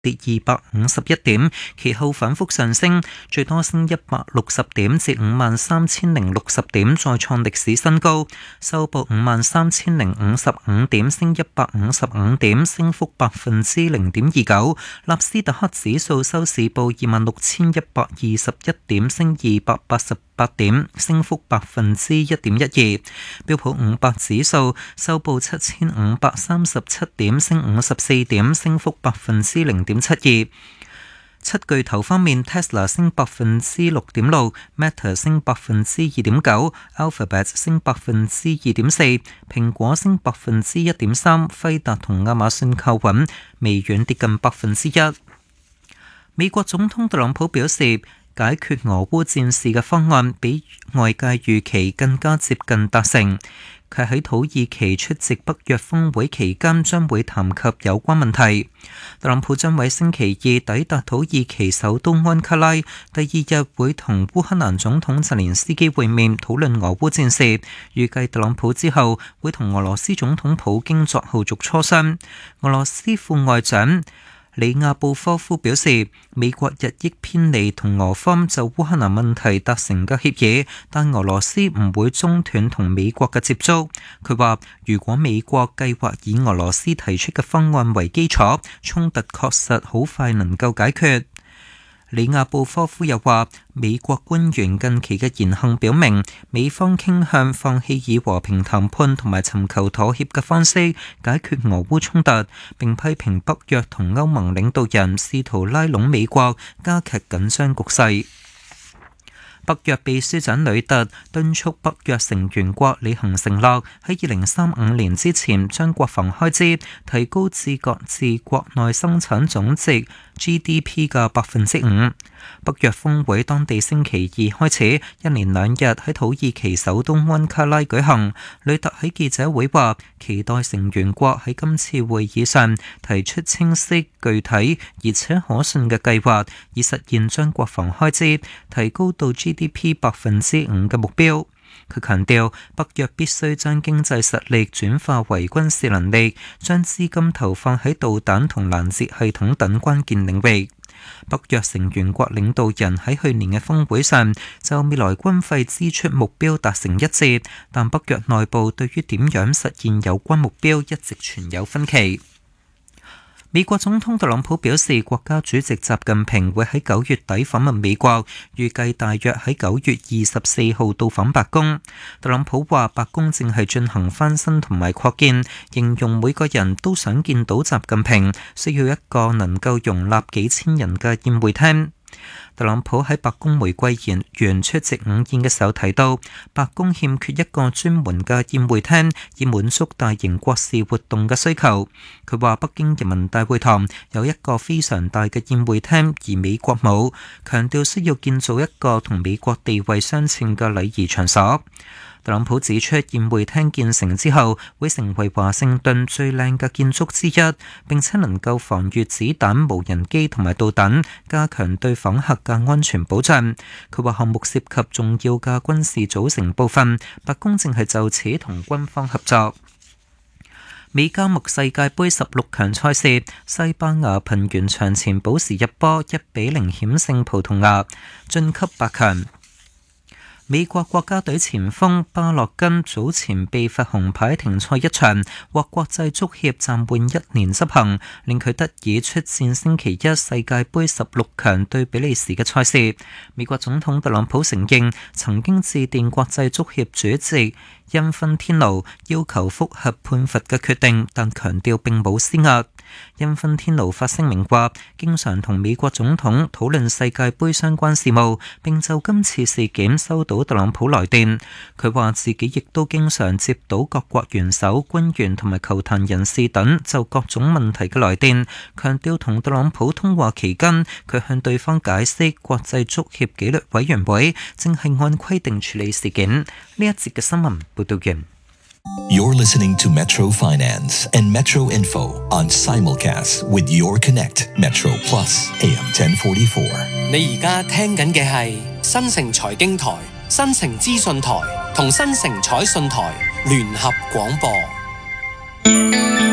跌251點，其後反覆上升，最多升160點至53,060點，再創歷史新高，收報53,055點，升155點，升幅0.29%。納斯達克指數收市報26,121點，升288點，升幅1.12%。標普500指數收報7,537點，升54點，升幅0.72%。七巨頭方面 ，Tesla 升6.6%，Meta 升2.9%，Alphabet 升2.4%，蘋果升1.3%，輝達同亞馬遜靠穩，微軟跌近1%。美國總統特朗普表示，解決俄烏戰事嘅方案比外界預期更加接近達成。佢喺土耳其出席北約峰會期間將會談及有關問題。特朗普將喺星期二抵達土耳其首都安卡拉，第二日會同烏克蘭總統澤連斯基會面，討論俄烏戰事。預計特朗普之後會同俄羅斯總統普京作後續磋商。俄羅斯副外長里亞布科夫表示，美國日益偏離同俄方就烏克蘭問題達成嘅協議，但俄羅斯唔會中斷同美國嘅接觸。佢話，如果美國計劃以俄羅斯提出嘅方案為基礎，衝突確實好快能夠解決。里亞布科夫又話，美國官員近期嘅言行表明，美方傾向放棄以和平談判同埋尋求妥協嘅方式解決俄烏衝突，並批評北約同歐盟領導人試圖拉攏美國，加劇緊張局勢。北約秘書長呂特敦促北約成員國履行承諾，喺2035年之前將國防開支提高至各自國內生產總值 GDP 嘅5%。北約峰會當地星期二開始，一連2日喺土耳其首都安卡拉舉行。呂特喺記者會話，期待成員國喺今次會議上提出清晰、具體而且可信嘅計劃，以實現將國防開支提高到 GDP 5%嘅目標。佢強調，北約必須將經濟實力轉化為軍事能力，將資金投放喺導彈同攔截系統等關鍵領域。北約成員國領導人喺去年嘅峰會上就未來軍費支出目標達成一致，但北約內部對於點樣實現有關目標一直存有分歧。美國總統特朗普表示，國家主席習近平會喺9月底訪問美國，預計大約喺9月24號到訪白宮。特朗普話，白宮正係進行翻新同埋擴建，形容每個人都想見到習近平，需要一個能夠容納幾千人嘅宴會廳。特朗普喺白宮玫瑰園出席午宴嘅時候提到，白宮欠缺一個專門嘅宴會廳，以滿足大型國事活動嘅需求。佢話北京人民大會堂有一個非常大嘅宴會廳，而美國冇，強調需要建造一個同美國地位相稱嘅禮儀場所。特朗普指出，宴會廳建成之後會成為華盛頓最靚嘅建築之一，並且能夠防禦子彈、無人機同埋導彈，加強對訪客嘅安全保障。佢話項目涉及重要嘅軍事組成部分，白宮正係就此同軍方合作。美加墨世界盃16強賽事，西班牙憑完場前補時入波1-0險勝葡萄牙，晉級8強。美國國家隊前鋒巴洛根早前被罰紅牌停賽1場，獲國際足協暫緩1年執行，令佢得以出戰星期一世界盃16強對比利時嘅賽事。美國總統特朗普承認曾經致電國際足協主席因芬天奴要求覆核判罰嘅決定，但強調並冇施壓。因芬天奴發聲明話，經常同美國總統討論世界盃相關事務，並就今次事件收到特朗普來電。佢話自己亦都經常接到各國元首、官員同埋球壇人士等就各種問題嘅來電，強調同特朗普通話期間，佢向對方解釋國際足協紀律委員會正係按規定處理事件。呢一節嘅新聞報道完。 You're listening to Metro Finance and Metro Info on simulcast with Your Connect Metro Plus AM 1044。 你而家聽緊嘅係新城財經台、新城資訊台同新城彩訊台聯合廣播。